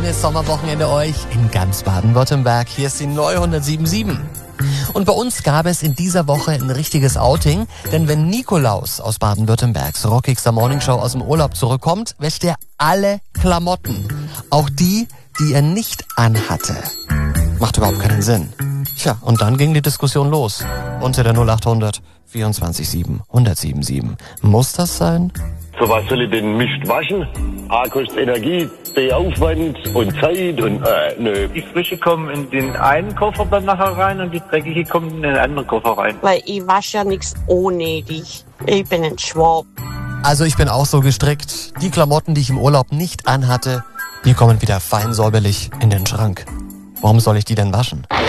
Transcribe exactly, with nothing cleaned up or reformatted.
schönes Sommerwochenende euch in ganz Baden-Württemberg. Hier ist die neunhundertsieben Komma sieben. Und bei uns gab es in dieser Woche ein richtiges Outing, denn wenn Nikolaus aus Baden-Württembergs rockigster Morningshow aus dem Urlaub zurückkommt, wäscht er alle Klamotten. Auch die, die er nicht anhatte. Macht überhaupt keinen Sinn. Tja, und dann ging die Diskussion los. Unter der null acht hundert vierundzwanzig sieben hundertsieben sieben. Muss das sein? Für was soll ich denn nicht waschen? A, kostet Energie, B, Aufwand und Zeit und äh, nö. Die Frische kommen in den einen Koffer dann nachher rein und die Dreckige kommen in den anderen Koffer rein. Weil ich wasche ja nichts unnötig. Ich bin ein Schwab. Also ich bin auch so gestrickt. Die Klamotten, die ich im Urlaub nicht anhatte, die kommen wieder fein säuberlich in den Schrank. Warum soll ich die denn waschen?